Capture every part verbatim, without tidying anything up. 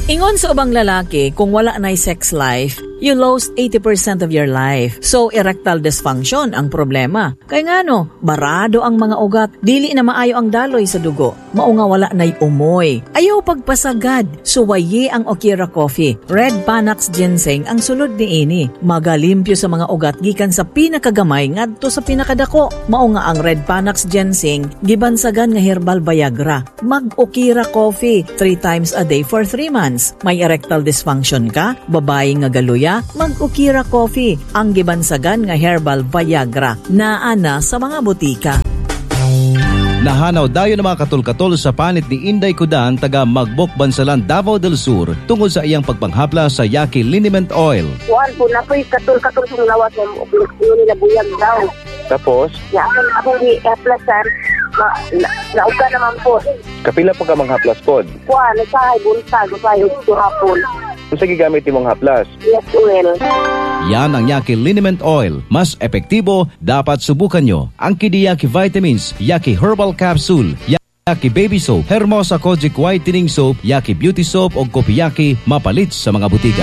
Ingon sa ubang lalaki, kung wala na'y sex life, you lost eighty percent of your life. So, erectile dysfunction ang problema. Kaya nga no, barado ang mga ugat, dili na maayo ang daloy sa dugo. Mao nga wala na'y umoy. Ayaw pagpasagad, suwaye ang Okira Coffee. Red Panax Ginseng ang sulod ni ini. Magalimpyo sa mga ugat gikan sa pinakagamay ngadto sa pinakadako. Mao nga ang Red Panax Ginseng, gibansagan nga herbal Viagra. Mag-Okira Coffee three times a day for three months. May erectile dysfunction ka, babae nga galuya, mag-Okira Coffee, ang gibansagan nga herbal Viagra. Naa na sa mga butika. Nahanaw dayo ng mga katol-katol sa panit ni Inday Kudan taga Magbok, Bansalan, Davao del Sur tungkol sa iyang pagpanghapla sa Yaki Liniment Oil. Kuan po na po'y katol-katol sa lawas ng nila buyag daw. Tapos? Ya, ako ako ni Eplasan, nauga naman po. Kapila pa ka mga haplas pod? Kuan, nagsahay, bunsag, nagsahay, turapon. Kung sa gigamit yung mga haplas? Yes, oil. Yan ang Yaki Liniment Oil. Mas epektibo, dapat subukan nyo. Ang Kidiyaki Vitamins, Yaki Herbal Capsule, Yaki Baby Soap, Hermosa Kojic Whitening Soap, Yaki Beauty Soap o Kopiyaki, mapalit sa mga butika.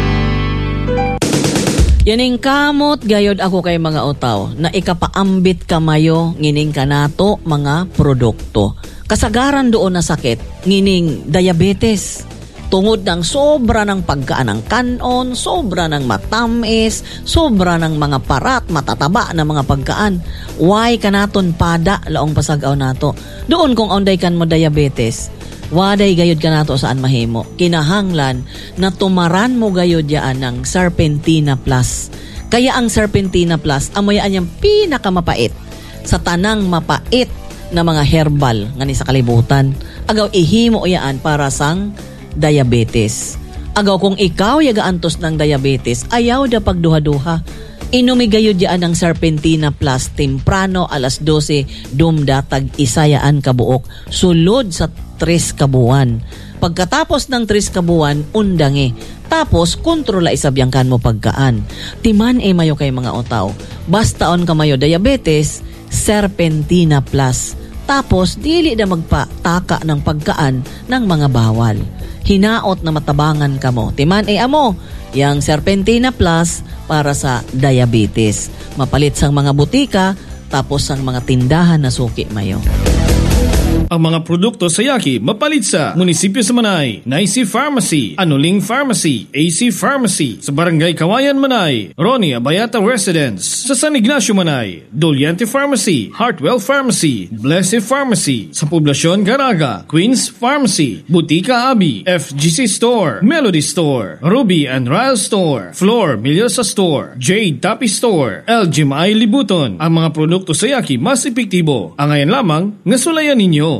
Yaning kamot gayod ako kay mga utaw na ikapaambit kamayo ngining kanato mga produkto. Kasagaran doon na sakit, ngining diabetes. Tungod ng sobra ng pagkaan ng kanon, sobra ng matamis, sobra ng mga parat, matataba na mga pagkaan. Why kanaton pada laong pasagaw nato? Doon kung onday kan mo diabetes, waday gayod ka nato saan mahimo. Kinahanglan na tumaran mo gayod yaan ng Serpentina Plus. Kaya ang Serpentina Plus, amoyaan niyang pinakamapait sa tanang mapait na mga herbal nga ni sa kalibutan. Agaw ihimo yaan para sang diabetes. Agaw kung ikaw yagaantos ng diabetes, ayaw da pagduha-duha. Inumigayod yaan ng Serpentina Plus temprano alas dose dumdatag isayaan kabuok sulod sa tres kabuan. Pagkatapos ng tres kabuan, undangi. Tapos, kontrola isabyangkan mo pagkaan. Timan e mayo kay mga otaw. Bastaon ka mayo diabetes, Serpentina Plus. Tapos, dili na magpataka ng pagkaan ng mga bawal. Hinaot na matabangan ka mo. Timan e amo, yang Serpentina Plus para sa diabetes. Mapalit sang mga butika, tapos sang mga tindahan na suki mayo. Ang mga produkto sa Yaki mapalit sa munisipyo sa Manay, Naisi Pharmacy, Anuling Pharmacy, A C Pharmacy, sa Barangay Kawayan Manay, Ronnie Abayata Residence, sa San Ignacio Manay, Doliente Pharmacy, Heartwell Pharmacy, Blessed Pharmacy, sa Poblasyon Garaga, Queens Pharmacy, Butika Abi, F G C Store, Melody Store, Ruby and Ryle Store, Floor Milyosa Store, Jade Tapi Store, L G M I Libuton. Ang mga produkto sa Yaki mas epektibo. Ang ngayon lamang, nasulayan ninyo.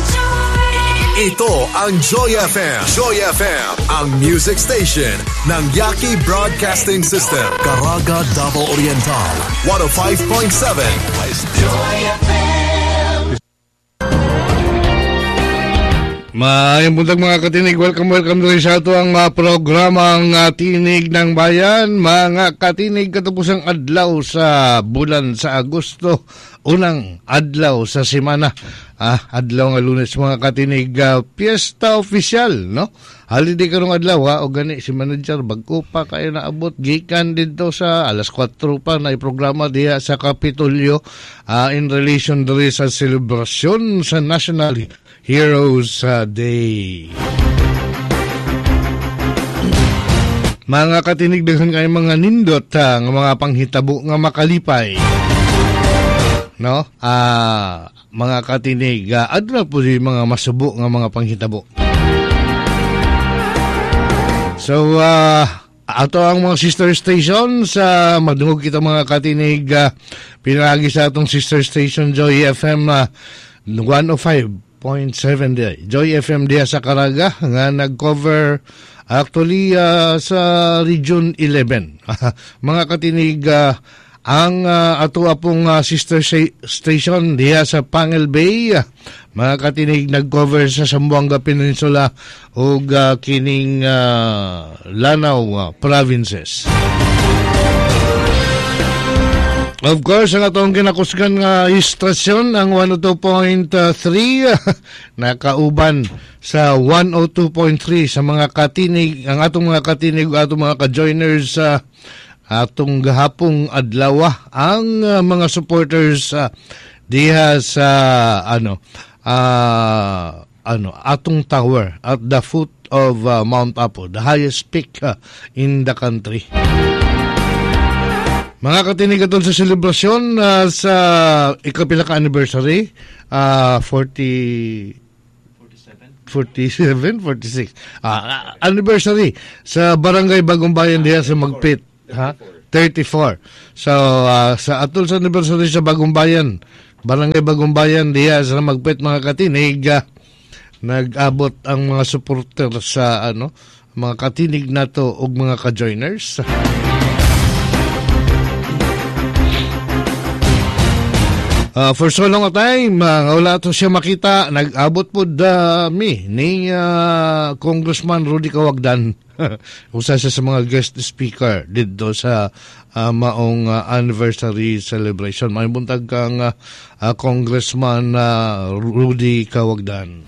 Ito ang Joy F M. Joy F M, ang music station ng Yaki Broadcasting System. Caraga, Davao Oriental, one oh five point seven. Joy F M. Maayong buntag mga katinig, welcome, welcome rin sa ito ang uh, programang uh, Tinig ng Bayan. Mga katinig, katapusang adlaw sa bulan sa Agosto, unang adlaw sa semana. Ah, adlaw nga Lunes mga katinig, uh, piyesta opisyal, no? Holiday karong adlaw ha, o gani si manager bagko pa kayo naabot gikan dito sa alas kwatro pa na iprograma diha sa Kapitolyo uh, in relation diri sa celebration sa National Heroes uh, Day. Mga katinig, daghan kayo mga nindot uh, nga mga panghitabo nga makalipay, no? Ah, uh, mga katinig, uh, adra po si mga masubo nga mga panghitabo. So, uh, ato ang mga sister stations, uh, madungog kita mga katinig, uh, pinagi sa atong sister station Joy F M uh, one oh five point seven di. Joy F M diya sa Caraga nga nag-cover actually uh, sa Region eleven. Mga katinig, uh, ang uh, ato apong uh, sister station diya sa Pangil Bay, uh, mga katinig, nag-cover sa Zamboanga Peninsula o uh, kining uh, Lanao uh, provinces. Of course, ang atong kinakusgan nga istasyon, ang one oh two point three, nakauban sa one oh two point three sa mga katinig, ang atong mga katinig, atong mga ka-joiners sa uh, atong gahapong adlaw, ang uh, mga supporters uh, diha sa ano, uh, ano, atong tower at the foot of uh, Mount Apo, the highest peak uh, in the country. Mga katinig atol sa selebrasyon uh, sa ikapila ka anniversary, uh, forty, forty-seven, forty-six, uh, anniversary sa Barangay Bagong Bayan diha sa Magpit, ha? thirty-four. So uh, sa atol sa anniversary sa Bagong Bayan, Barangay Bagong Bayan diha sa Magpit, mga katinig, uh, nag-abot ang mga supporter sa ano, mga katinig nato ug mga ka-joiners. Uh, for so long a time, uh, wala to siya makita, nag-abot po dami ni uh, Congressman Rudy Kawagdan. Usa siya sa mga guest speaker dito sa uh, maong uh, anniversary celebration. May buntag kang uh, uh, Congressman uh, Rudy Kawagdan.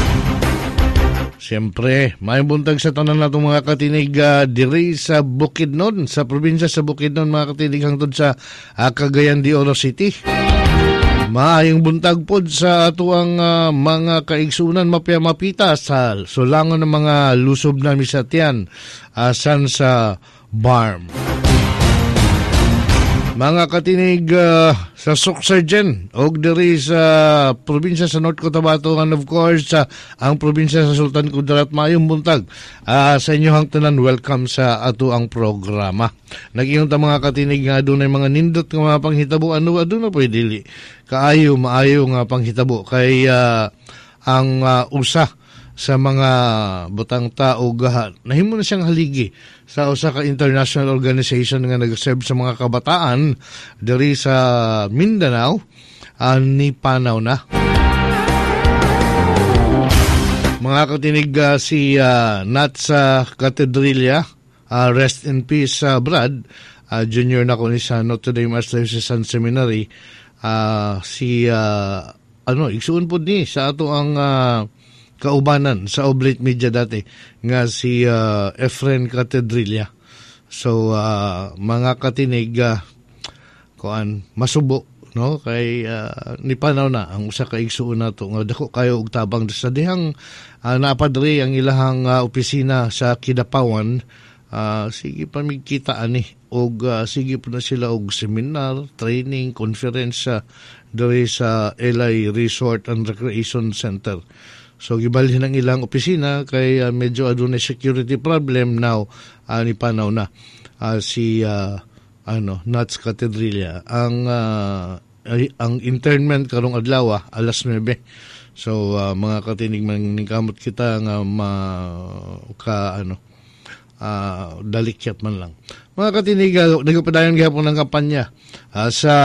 Siyempre, may buntag sa tanan natong mga katinig uh, diri sa Bukidnon, sa probinsya sa Bukidnon, mga katinig hangtod sa uh, Cagayan de Oro City. Maayong buntag pod sa atuang uh, mga kaigsunan mapia-mapita sa sulangon ng mga lusob na misatian asan sa Barm. Mga katinig uh, sa Suksergen og diri sa probinsya sa North Cotabato, and of course uh, ang probinsya sa Sultan Kudarat, maayong buntag uh, sa inyong tanan. Welcome sa ato ang programa. Nag-iyon ta mga katinig nga adunay mga nindot nga mga panghitabo, ano aduna pwede dili kaayo maayo nga panghitabo kay uh, ang uh, usa sa mga butang tao gaha nahimo na siyang haligi sa usa ka international organization nga nag-serve sa mga kabataan diri sa Mindanao, uh, ni Panaw na. Mga katinig, uh, si uh, Nats uh, Cathedrilia, uh, rest in peace, uh, Brad, uh, junior na ko ni sa Notre Dame Archdiocese Seminary, uh, si uh, ano igsuon po ni sa ato ang uh, kaubanan sa Oblate Media dati nga si uh, Efren Cathedrilia. So uh, mga katinig, uh, kuan masubo no kay uh, ni Panaw na ang usa ka igsuon nato nga dako kayo og tabang sa dihang uh, napadri ang ilahang uh, opisina sa Kidapawan. Uh, sige pa migkita ani og uh, sige po na sila og seminar, training, conference uh, diri sa L I Resort and Recreation Center. So gibalhin ang ilang opisina kay uh, medyo adunay security problem now, uh, ni Panaw na uh, si uh, ano Nats Cathedrilia. Ang uh, ang internment karong adlaw alas nuwebe. So uh, mga katinig, maningkamot kita nga ma ka ano uh, dalikyat man lang. Mga katinig, uh, nagpadayon gyapon ng kampanya uh, sa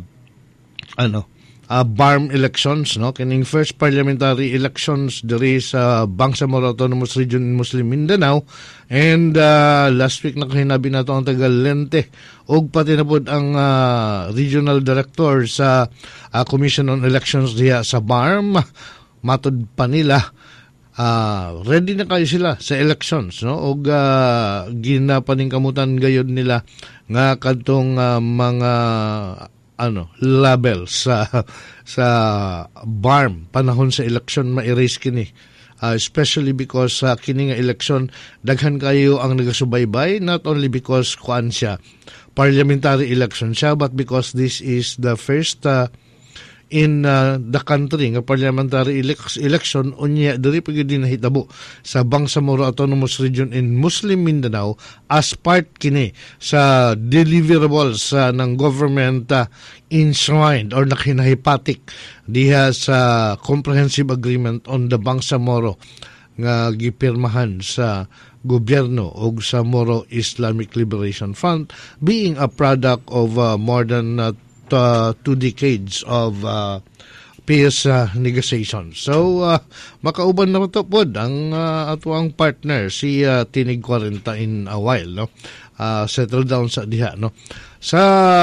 ano Uh, Barm elections, no? Kining first parliamentary elections diri sa Bangsamoro Autonomous Region in Muslim Mindanao, and uh, last week nakahinabi nato ang taga Lente og pati na pod ang uh, regional director sa uh, Commission on Elections diha sa Barm. Matod pa nila uh, ready na kayo sila sa elections, no? Og uh, ginapaningkamutan gayud nila nga kadtong uh, mga ano label sa sa Barm panahon sa election ma-erase kini, uh, especially because sa uh, kini nga election daghan kayo ang nagasubaybay, not only because kuan siya parliamentary election siya, but because this is the first uh, in uh, the country nga parliamentary elec- election unya diri pa gyud nahitabo sa Bangsamoro Autonomous Region in Muslim Mindanao as part kini sa deliverables uh, ng government uh, enshrined or nakinahipatik diha sa Comprehensive Agreement on the Bangsamoro nga gipirmahan sa gobyerno og sa Moro Islamic Liberation Front, being a product of uh, more than uh, Uh, two decades of uh, peace uh, negotiation. So uh, makauban na to pod ang uh, ato ang partner si uh, Tinig forty in a while, no. Uh, settle down sa diha, no. Sa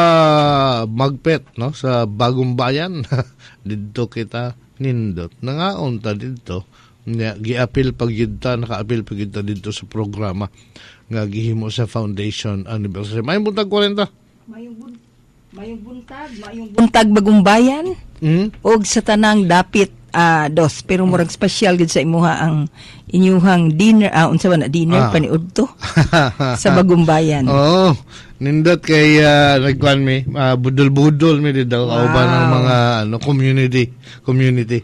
Magpet, no, sa Bagong Bayan didto kita nindot nangaon ta didto nga giapil pag yudta nakaapil pag yudta didto sa programa nga gihimo sa foundation anniversary. May buntag forty. Mayong bun mayong buntag, mayong buntag Bagong Bayan. Mm? Og sa tanang dapit uh, dos pero murag special gid sa imuha ang inyuhang dinner ah unsa ba na dinner ah. paniudto sa Bagong Bayan. Oo. Oh, nindot kay uh, nagkuan mi uh, budol-budol mi dito wow. Kauban ng mga ano community community.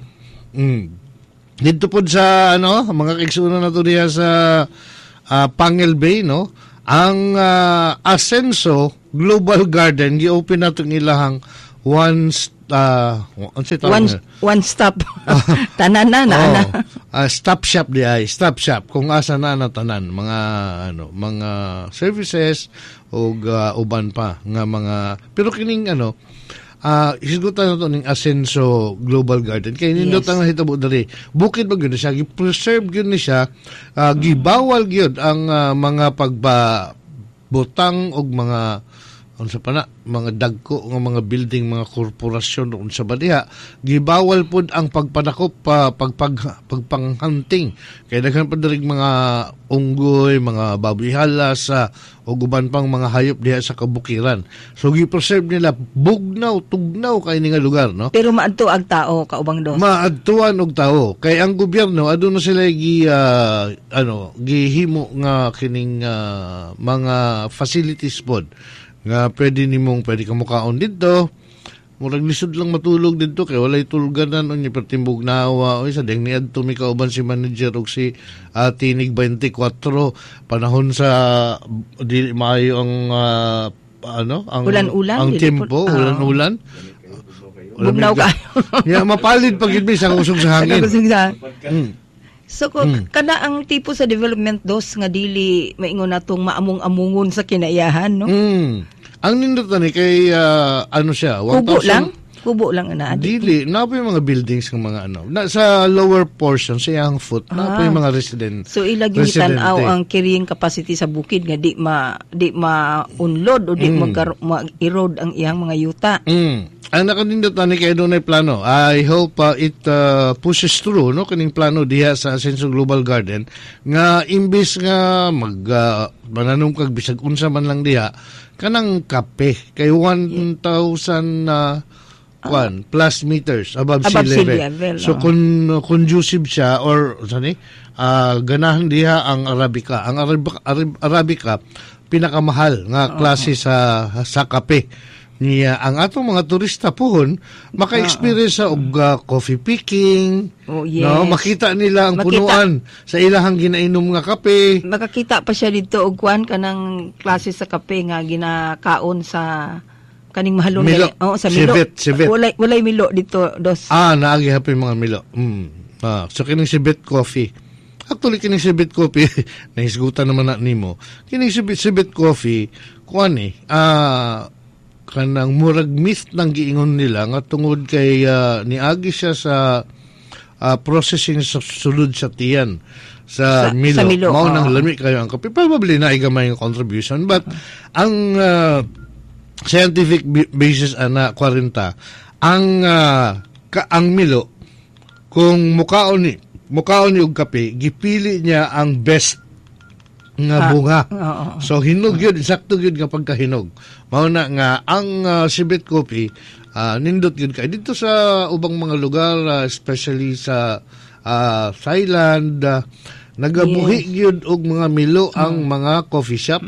Mm. Dito po sa ano mga kaigsunan nato diha sa uh, Pangil Bay, no. Ang uh, Asenso Global Garden gi-open nato ng ilahang one uh, one, one stop tanan na na oh, uh, stop shop di ay stop shop kung asa na na tanan mga ano mga services o uh, uban pa nga mga pero kining ano ah uh, isigutan nato ning Asenso Global Garden kay nindot ang hitabo diri bukid ba gyud siya gi-preserve gyud ni siya uh, gibawal gyud ang uh, mga pagba butang og mga unsa pa na mga dagko nga mga building mga korporasyon unsa ba diha gibawal pud ang pagpadakop pa uh, pagpag pagpanghunting kay daghan pa diri mga unggoy mga baboy halas uh, o guban pang mga hayop diha sa kabukiran so gi-preserve nila bugnaw tugnaw kay ni nga lugar no pero maadto ang tao kaubang dos maadtuan og tao kay ang gobyerno aduna sila gi uh, ano gihimo nga kining uh, mga facilities pod nga pwede nimong pwede ka mukaon dito murag lisod lang matulog dito kay walay tulganan unya pertimbog nawa oy sa deng niadto mi kauban si manager og si uh, Tinig twenty-four panahon sa di maayo ang uh, ano ang ulan-ulan ang tempo uh, ulan-ulan bugnaw ka ya mapalid pag gid sa usog sa hangin mm. So, hmm. kana ang tipo sa development dos nga dili maingon natong maamong-amungon sa kinaiyahan, no? Mm. Ang nindot ni kay uh, ano siya, one thousand Kubo lang? Kubo lang na. Dili, na po yung mga buildings ng mga ano. Na, sa lower portion, sa iyang foot, na ah. po yung mga resident. So, ilag yung tanaw ang carrying capacity sa bukid nga di ma di ma-unload o di mm. mag-erode ang iyang mga yuta. Mm. Ang nakanindot ni kay doon ay plano. I hope uh, it uh, pushes through no kaning plano diha sa Asenso Global Garden nga imbis nga mag uh, mananong kag bisag unsa man lang diha kanang kape kay one thousand uh, one uh, plus meters above, above sea level. level so oh. kun uh, conducive siya or sani uh, ganahan diha ang Arabica. Ang Arabica, Arabica pinakamahal nga klase oh. sa sa kape. Niya ang atong mga turista pohon maka-experience sa og uh, coffee picking. Oh, yes. No, makita nila ang makita, punuan sa ilahang ginainom nga kape. Makakita pa siya dito og kuan kanang klase sa kape nga ginakaon sa kaning mahalon milo. Oh, sa milo. Sibit, sibit. Walay walay milo dito dos. Ah, naagi hapon mga milo. Mm. Ah, so kining sibit coffee. Actually kining sibit coffee nahisgutan naman na nimo. Kining sibit sibit coffee kuan eh. Ah kanang murag myth nang giingon nila nga tungod kay uh, niagi siya sa uh, processing sa sulod sa tiyan sa, sa Milo. Sa Milo. Mao nang lami kayo ang kape. Probably na igamay yung contribution but ang uh, scientific basis ana forty ang uh, ka, ang Milo kung mukaon ni mukaon ni og kape gipili niya ang best nga bunga. Ah, oh, oh. So hinog yun, sakto yun nga pagkahinog. Mao na nga ang uh, sibit coffee uh, nindot yun kay dito sa ubang mga lugar uh, especially sa uh, Thailand uh, nagabuhi yes. yun og mga Milo ang mm. mga coffee shop.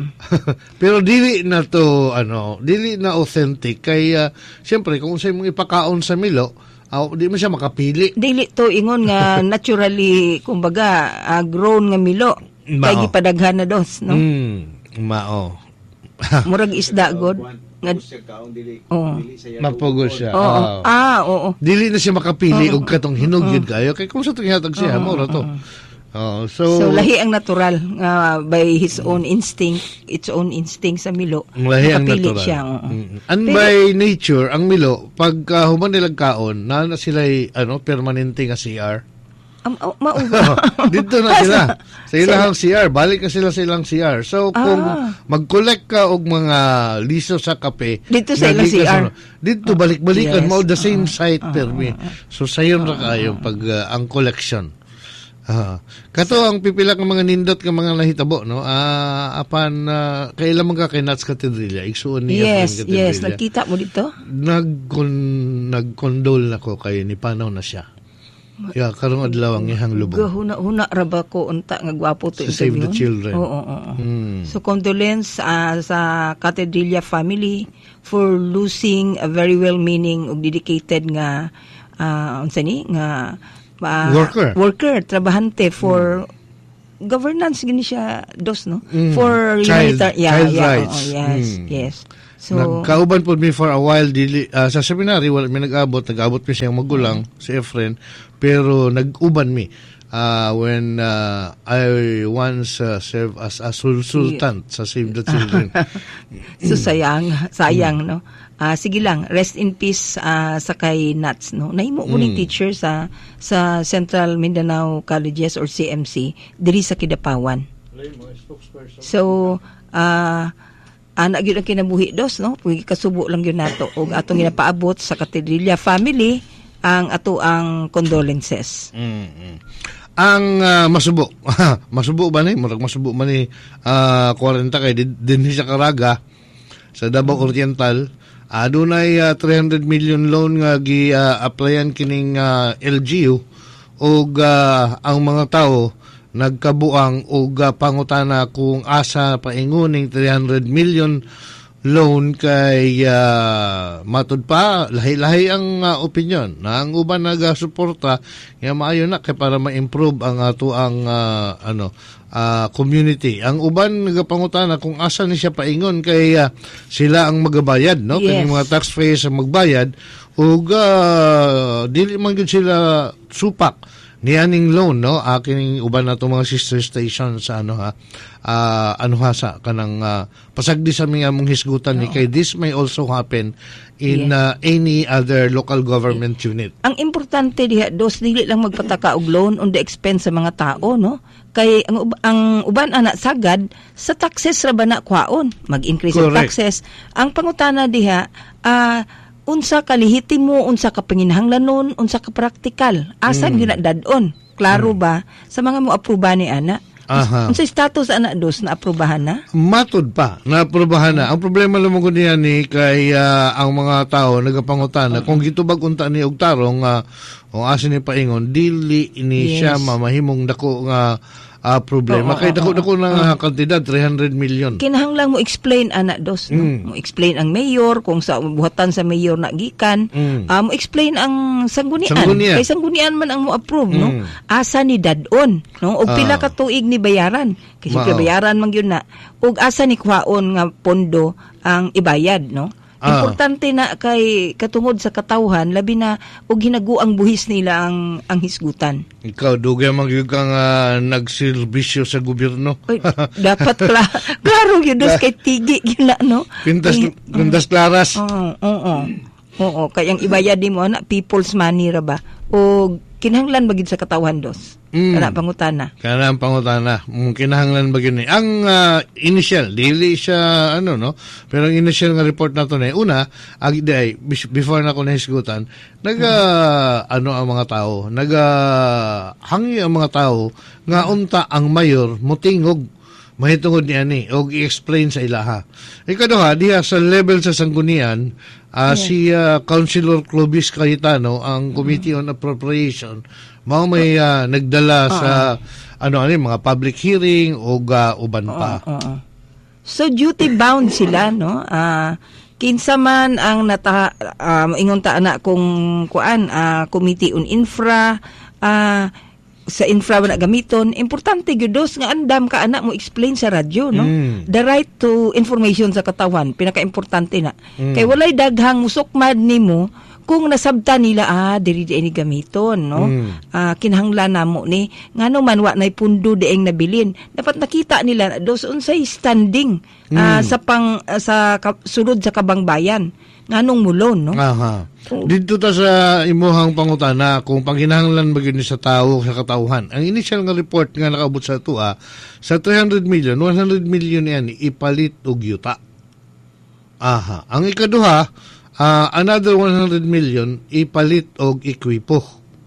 Pero dili na to ano, dili na authentic kay uh, siyempre kung unsay mong ipakaon sa Milo uh, di mo siya makapili. Dili to ingon nga naturally kumbaga uh, grown nga Milo. Kay gipadaghan na dos, no? Mm, mao. Murag isda god. Nga oh. Mapugos siya. Oh, oh. Ah, oo. Oh, oh. Dili na siya makapili og katong hinog yun kayo kay kung sa tong hatag siya mo ra to. Oh, So, so, lahi ang natural nga by his own instinct, its own instinct sa Milo. lahi ang nakapili natural. siya. oo. Mm. And Pero- by nature, ang Milo, pag uh, human nilang kaon, na na sila ano, permanente nga C R. Am- oh, mauba. Dito na sila. Sa ilang C R. Balik na sila sa ilang C R. So, kung Ah. mag-collect ka og mga liso sa kape, Dito sa ilang nagi ka C R. sa- Dito, balik-balikan Yes. mo the same site permi. So, sayon ra kayo pag uh, ang collection. Ah, kato ang pipila ng mga nindot ng mga nahitabo, no? Ah, apan uh, kailan man ka kay Nats Cathedral, igsuon niya Yes, yes. Nagkita mo dito? nag nag-condole na ko kay ni panaw na siya. Ya, karong adlaw ang ihang lubong. Huna-huna ra ba ko unta nga gwapo to Sa Save the interview? Children. Oo, oo, oo. Hmm. So condolence ah, sa Cathedral family for losing a very well-meaning ug dedicated nga uh, unsa ni nga ah, Worker. worker, trabahante for governance gini siya dos no Mm. for Child- humanitarian yeah, child yeah, rights. oo, yes, Mm. yes. So Nagkauban po mi for a while dili, ah, sa seminary wala mi nag-abot, nag-abot mi siyang magulang si Efren, pero nag-uban mi ah, when ah, I once ah, served as a sultan sa Save the Children. so sayang sayang no. Ah, sige lang, rest in peace ah, sa kay Nats no. Nahimo ko ning teacher sa sa Central Mindanao Colleges or C M C diri sa Kidapawan. So ah ana gyud ang kinabuhi dos no. Pugi kasubo lang gyud nato og atong ginapaabot sa Cathedral family ang ato ang condolences. Mm-mm. Ang ah, masubo, masubo ba ni? Murag masubo man ni ah, forty kay din, din siya Caraga sa Davao Oriental. Adunay uh, three hundred million loan nga gi-applyan kining ah, L G U ug ah, ang mga tao nagkabuang og ah, pangutana kung asa painguning three hundred million loan kay uh, matud pa lahi-lahi ang uh, opinion na ang uban naga-suporta nga maayo na kay para ma-improve ang ato ang uh, ano uh, community. Ang uban nagapangutana kung asa ni siya paingon kay uh, sila ang magabayad no Yes. kay mga taxpayers ang magbayad ug uh, dili man gyud sila supak ni aning loan no aking uban nato mga sister station sa ano ha uh, ano ha sa kanang uh, pasagdi sa mga mong hisgutan ni kay this may also happen in Yes. uh, any other local government unit. Ang importante diha dos dili lang magpataka og loan on the expense sa mga tao no. Kay ang, ub- ang uban ana sagad sa taxes ra ba na kwaon, mag-increase ang Correct. taxes. Ang pangutana diha ah unsa ka lehitimo, unsa ka panginahanglanon, unsa ka praktikal. Asa mm. gyud dadon? Klaro ba sa mga mo aproba ni ana? Aha. Unsa status ana dos na aprobahan na? Matud pa, naaprubahan na. Ang problema lang mo niya ni kay ah, ang mga tao nagapangutana kung gitubag unta ni og tarong uh, o asin ni paingon dili ini Yes. siya mamahimong dako nga ah, problema. Oo, Kay oo, dako oo. dako na nga kantidad three hundred million. Kinahanglang mo explain ana dos no. Mm. Mo explain ang mayor kung sa buhatan sa mayor na gikan. Mm. Ah, mo explain ang sanggunian. Sanggunian. Kay sanggunian man ang mo approve no. Mm. Asa ni dadon no og Ah. pila ka tuig ni bayaran. Kasi Mao. bayaran man gyud na. Og asa ni kuhaon nga pondo ang ibayad no. Ah. Importante na kay katungod sa katawhan labi na og hinaguang buhis nila ang ang hisgutan. Ikaw dugay man gyud ka nga nagserbisyo sa gobyerno. Oy, dapat kla klaro gyud dos kay tigi gyud na no. Pintas Ay, pintas klaras. Oo, oo. Oo, kay ang ibayad nimo na people's money ra ba? O kinahanglan ba gid sa katawhan dos? Mm. Kana pangutana. Kana ang pangutana. Mm, kinahanglan ba yun eh. Ang ah, initial, dili siya, ano, no? Pero ang initial nga report na to na, una, ag, day, before na ako nahisgutan, naga, ano ang mga tao, naga, hangi ang mga tao, nga unta ang mayor, mutingog, mahitungod ni ani, o i-explain sa ilaha. Ikaduha, diha sa level sa sanggunian, ah, si ah, Councilor Clovis Cayetano, ang Committee on Appropriation, mao may ah, nagdala sa ano ano mga public hearing o uh, uban pa. Oo. So duty bound sila no. Ah kinsa man ang nata um, ingon ta ana kung kuan ah, Committee on Infra ah sa infra ba na gamiton, importante gyud dos nga andam ka ana mo explain sa radyo no. Mm. The right to information sa katawhan pinaka-importante na. Mm. Kay walay daghang musukmad nimo kung nasabta nila ah diri di ni gamiton no Mm. ah kinahanglan namo ni ngano man wa nay pundo dieng nabilin dapat nakita nila dos unsay standing ah, Mm. sa pang ah, sa ka, sulod sa kabangbayan nganong mulon no Aha. Dito ta sa imuhang pangutana kung panghinahanglan ba yun sa tao sa katauhan. Ang initial nga report nga nakaabot sa tua sa three hundred million, one hundred million yan ipalit og yuta. Aha. Ang ikaduha, uh, another one hundred million ipalit og ekwipo.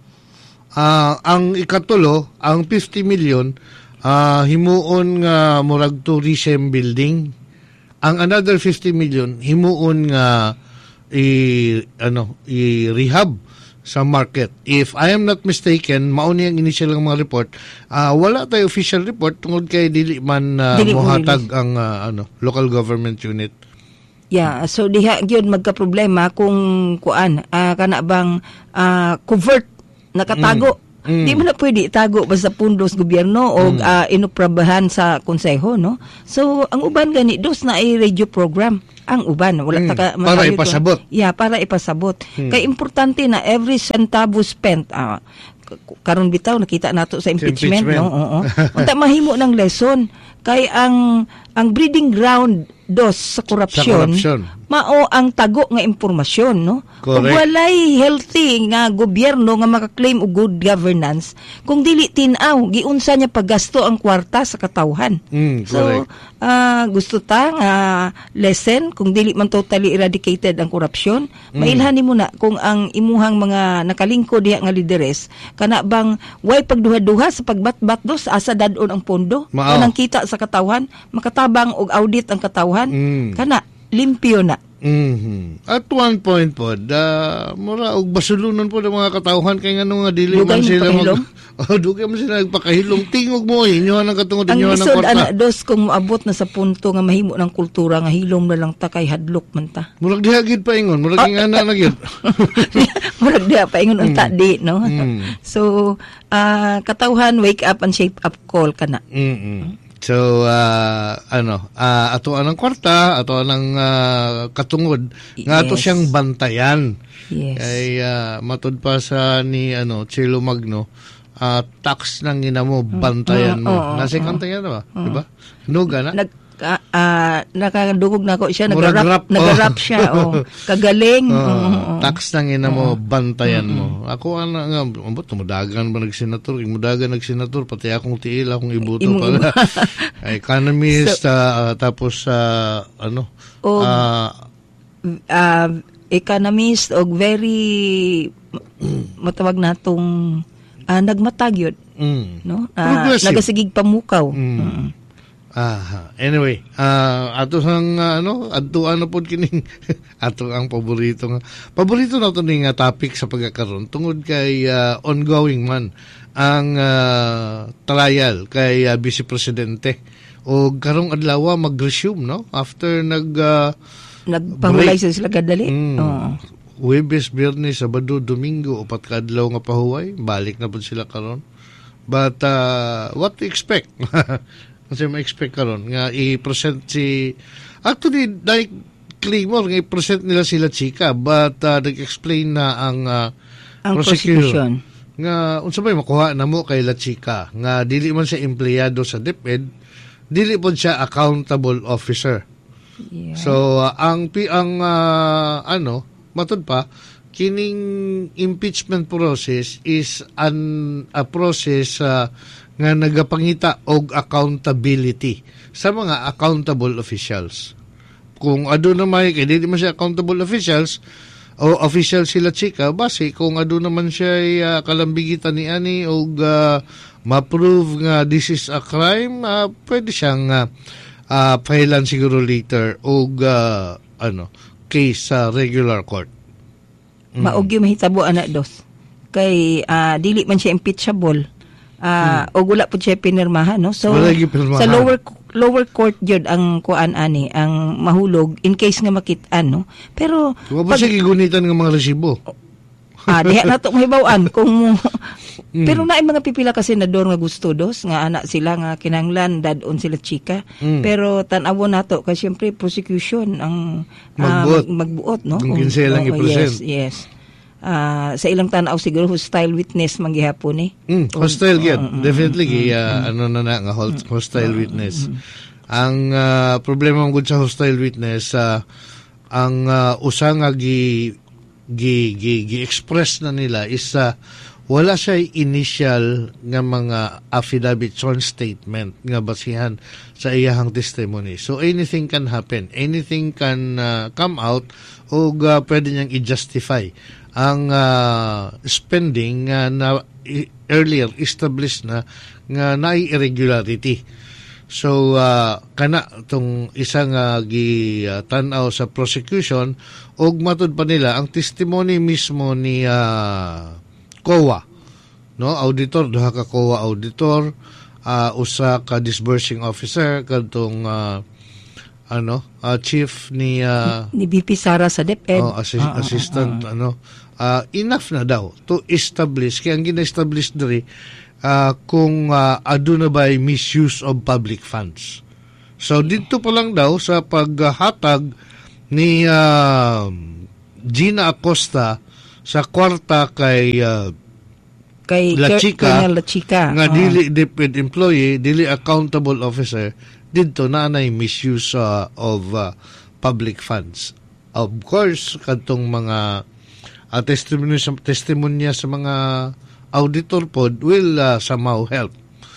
Uh, ang ikatulo, ang fifty million uh, himuon nga murag tourism building. Ang another fifty million himuon nga i ano i rehab sa market. If I am not mistaken, mao ni ang initial ng mga report. Uh, wala tayo official report tungod kay dili man uh, Dili mo mohatag ang uh, ano local government unit. Yeah, so diha gyud magka-problema kung kuan ah, kana bang ah, covert nakatago. Mm. Di mo na pwede itago basta pundos gobyerno o Mm. ah, inuprabahan sa konseho no. So ang uban gani dos na ay radio program. Ang uban wala Mm. ta ka Para maayo to. ipasabot. Yeah, para ipasabot. Mm. Kay importante na every centavo spent ah, k- karon bitaw nakita nato sa impeachment, impeachment. no. Oo. Unta mahimo ng lesson kay ang ang breeding ground dos sa korupsyon korupsyon. mao ang tago nga impormasyon no. Kung Correct. walay healthy nga gobyerno nga makaklaim og good governance kung dili tin-aw giunsa niya paggasto ang kwarta sa katawhan. Mm, So correct. ah, gusto ta nga lesson kung dili man totally eradicated ang korupsyon, Mm. mailhan nimo na kung ang imuhang mga nakalingkod diha nga lideres kana bang way pagduha-duha sa pagbatbat dos asa dadon ang pondo Mao. kanang kita sa katawhan makatabang og audit ang katawhan Mm. kana limpyo na. Mhm. At one point po, da mura og basulunon po ng mga katauhan kay ngano nga dili Dugay man mo sila pakahilom? Oh, dugay man sila nagpakahilom. Tingog mo inyo nang katungod Ang inyo nang lisod kwarta. ana dos kung moabot na sa punto nga mahimo ng kultura nga hilom na lang ta kay hadlok man ta. Murag diha gid pa ingon, murag Ah. ingana na gyud. Murag diha pa ingon unta di no. Mm. So ah, katawhan wake up and shape up call kana. Mm. So uh, ano, uh, ato anang kwarta, ato anang uh, katungod nga ato Yes. siyang bantayan. Yes. Ay uh, matud pa sa ni ano Chilo Magno, uh, tax nang ina mo bantayan Mm, mo. oo, Nasa oo. kanta yan ba? Di ba? Nuga na? Nag ah, ah, nakadugog na ko siya Murag rap. nagarap nagarap Oh. siya oh. Kagaling. Oh, Oo. tax nang ina mo, bantayan mo. Ako ano nga, ambot, mudagan ba nagsenator? Mudagan nagsenator, pati akong tiil, akong ibuto Imong- pala. Economist, ah, tapos uh, ano, O- ah, Ah, economist og very matawag natong ah, nagmatag yun, mm, no? Ah, Progressive. nagasigig pamukaw. Mm. Mm. Aha. Anyway, ah ato sang ah, ano, adto ano pod kining ato ang paborito nga. Paborito na to ning nga topic sa pagkakaroon tungod kay ah, ongoing man ang ah, trial kay ah, Vice Presidente o karong adlaw mag-resume no after nag ah, Nagpahulay break. sa sila kadali. Mm. Oo. Huwebes, Biyernes, Sabado, Domingo, upat ka adlaw nga pahuway, balik na po sila karon. But uh, what to expect? Kasi ma-expect karon nga i-present si actually like Claymore nga i-present nila sila chika but uh, nag-explain na ang uh, Ang prosecution. nga unsa bay makuha na mo kay la chika nga dili man siya empleyado sa DepEd, dili pod siya accountable officer. Yeah. So uh, ang pi ang uh, ano matud pa kining impeachment process is an a process uh, nga nagapangita og accountability sa mga accountable officials. Kung ado na may kay dili man siya accountable officials o official sila chika base kung ado naman siya uh, kalambigitan ni ani og uh, ma-prove nga this is a crime, uh, pwede siyang uh, uh, filean siguro later og uh, ano case sa regular court. Maog yung mahitabo anak dos. Kay ah, dili man siya impeachable. Ah, o wala po siya pinirmahan no. So Wala gyud pinirmahan. sa lower lower court jud ang kuan ani ang mahulog in case nga makit-an no. Pero Wa ba siya gigunitan ng mga resibo? ah diha na to mahibaw-an kung Mm. pero naay mga pipila ka senador nga gusto dos nga anak sila nga kinahanglan dadon sila chika. Mm. Pero tan-awon nato kay syempre prosecution ang ah, Magbuot. mag- magbuot no. Kung Kung- kinsa lang oo, i-present. Yes, yes. ah, sa ilang tanaw siguro hostile witness manggihapon eh. Mm, hostile gyud. Definitely uh, ano na na nga hol- hostile witness. Ang uh, problema gud sa hostile witness uh, ang uh, usa nga gi gi gi, gi express na nila is uh, wala siya initial nga mga affidavit sworn statement nga basihan sa iyahang testimony. So anything can happen. Anything can uh, come out o uh, pwede niyang i-justify ang uh, spending uh, na i- earlier established na nga na irregularity. So uh, kana tong isang uh, gi uh, tan-aw sa prosecution ug matud pa nila ang testimony mismo ni uh, C O A, no, auditor, duha ka C O A auditor, uh, usa ka disbursing officer kadtong uh, ano uh, chief ni uh, Ni B P Sara sa DepEd. oh, assi- assistant ano uh, enough na daw to establish kaya ang gina-establish diri uh, kung uh, aduna ba'y misuse of public funds. So dito pa lang daw sa paghatag ni uh, Gina Acosta sa kwarta kay uh, Kay La Ker- Chica, Colonel La Chica. nga Oo. dili DepEd employee, dili accountable officer, dito na nay misuse uh, of uh, public funds. Of course, kadtong mga uh, testimony sa testimonya sa mga auditor pod will uh, somehow help.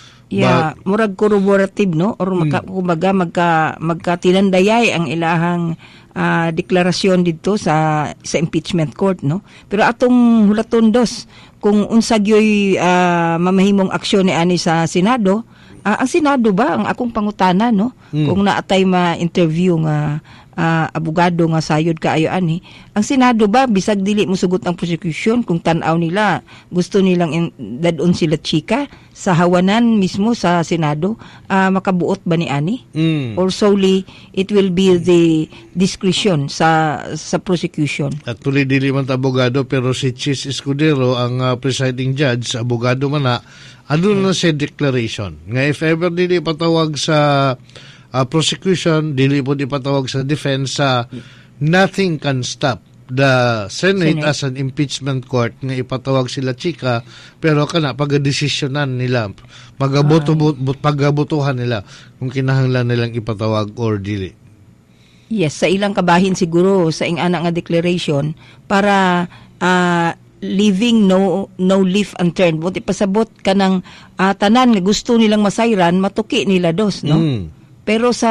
Yeah, murag corroborative no or maka, kumbaga magka magkatinandayay ang ilahang ah, deklarasyon dito sa sa impeachment court no. Pero atong hulatondos kung unsa gyoy ah, mamahimong aksyon ni ani sa Senado, ah, ang Senado ba ang akong pangutana no kung naatay ma-interview nga ah, abogado nga sayod kaayo ani, ang Senado ba bisag dili mosugot ang prosecution kung tan-aw nila gusto nilang in, dadon sila chika sa hawanan mismo sa Senado, ah, makabuot ba ni ani Mm. or solely it will be the discretion sa sa prosecution? Actually, dili man ta abogado pero si Chis Escudero, ang uh, presiding judge, abogado man na, ano na siya declaration. Nga if ever dili patawag sa uh, prosecution, dili po di patawag sa defense, uh, nothing can stop the Senate, Senate. as an impeachment court nga ipatawag sila chika pero kana pag-desisyonan nila magaboto but, pagabotohan nila kung kinahanglan nilang ipatawag or dili. Yes, sa ilang kabahin siguro sa ing ana nga declaration para ah, leaving no no leaf unturned. Buti pasabot kanang ah, tanan nga gusto nilang masayran, matuki nila dos, no? Mm. Pero sa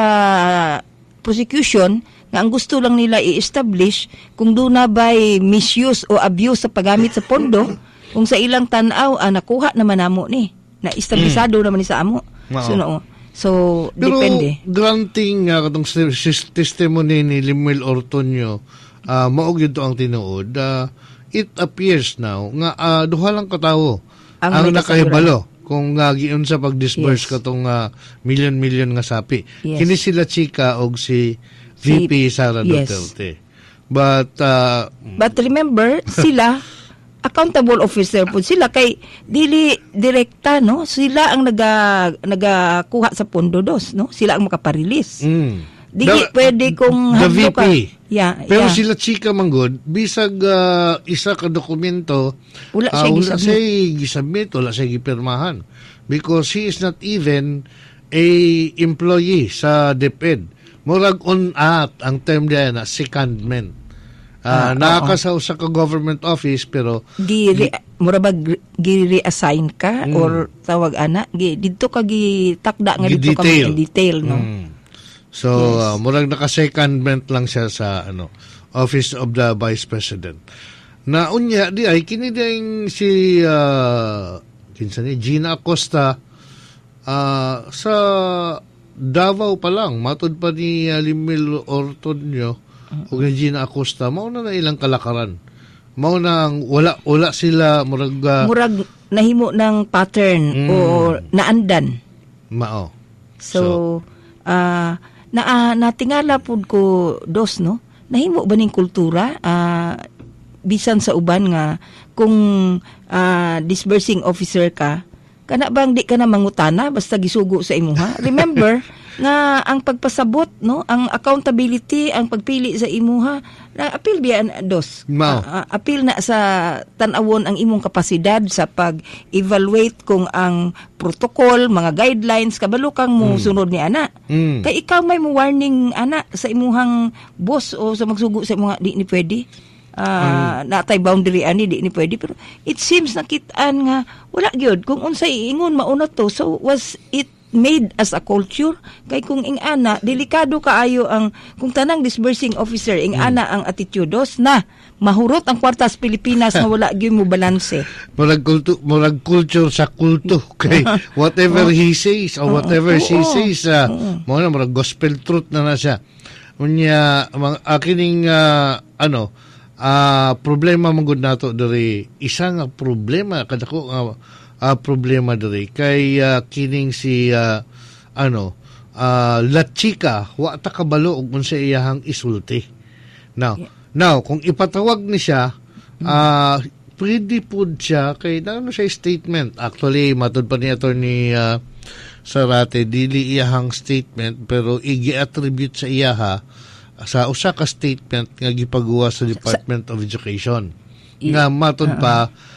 prosecution, nga ang gusto lang nila i-establish kung doon na ba'y misuse o abuse sa paggamit sa pondo, kung sa ilang tanaw, ah, nakuha naman namo ni. Na-establisado naman ni sa amo. Oo. So, no, so Pero depende. granting nga katong s- s- testimony ni Limuel Ortonio, uh, maog yun to ang tinuod, uh, it appears now nga uh, duha lang katawo Ang ang, may nakahibalo kung uh, giun sa pag-disburse Yes. katong uh, million-million nga sapi. Yes. Kini sila chika og si Si- V P Sara yes. Duterte. But uh, But remember, sila accountable officer po sila kay dili direkta no, sila ang naga nagakuha sa pondo dos no, sila ang makaparilis. mm, Dili the- pwede kung the hadlo V P. ka. Yeah, Pero yeah. sila chika manggod, bisag uh, isa ka dokumento, Wala ah, siya wala gisubmit. siya gisubmit, wala siya gipirmahan. Because he is not even a employee sa DepEd. Murag on at ang term diyan na secondment. Ah, Uh, nakakasaw sa ka government office pero Giri mura ba gi-reassign ka Mm. or tawag ana gi didto ka gitakda nga dito ka Gi-detail. in detail no. Mm. So, uh, murag naka-secondment lang siya sa ano Office of the Vice President. Na unya di ay kini ding si uh, kinsa ni Gina Acosta uh, sa Davao pa lang matud pa ni uh, Limuel Ortonio ug ni Gina Acosta mao na na ilang kalakaran. Mao na ang wala wala sila murag uh, Murag nahimo ng pattern Mm. o naandan. mao. So, ah na uh, natingala pud ko dos no. Nahimo ba ning kultura ah bisan sa uban nga kung ah, disbursing officer ka kana bang di ka na mangutana basta gisugo sa imuha. Remember nga ang pagpasabot, no, ang accountability, ang pagpili sa imuha, na apil biyan dos. Mao. Uh, apil na sa tan-awon ang imong kapasidad sa pag-evaluate kung ang protocol, mga guidelines kabalo kang mo Mm. sunod ni ana. Mm. Kay ikaw may mo warning ana sa imuhang boss o sa magsugo sa imuha di ni pwede. Uh, mm. natay boundary ani di ni pwede, pero it seems nakitaan nga wala gyud kung unsay ingon mauna to. So was it made as a culture? Kay kung ing ana delikado kaayo ang kung tanang disbursing officer ing Mm. ana ang attitudos na mahurot ang kwarta sa Pilipinas nga wala gyud mo balanse. Murag kultu, murag culture sa kulto kay whatever he says or whatever she says, uh, mo na murag gospel truth na na siya. Unya mga akining uh, ano uh, problema manggod nato diri, isa nga problema kadako nga uh, problema diri kay uh, kining si uh, ano uh, La Chica wa ta kabalo og unsa iyahang isulti. Now, now kung ipatawag ni siya, uh, pwede po siya kay ano siya statement. Actually matud pa ni attorney uh, Sarate dili iyahang statement pero igi-attribute sa iyaha sa usa ka statement nga gipagawa sa Department of Education. Nga matud pa